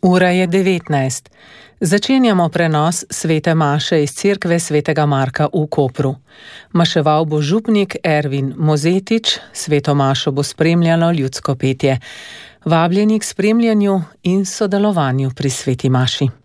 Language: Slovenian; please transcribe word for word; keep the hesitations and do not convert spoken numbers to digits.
Ura je devetnajst. Začenjamo prenos svete maše iz cerkve svetega Marka v Kopru. Maševal bo župnik Ervin Mozetič, sveto mašo bo spremljalo ljudsko petje. Vabljeni k spremljanju in sodelovanju pri sveti maši.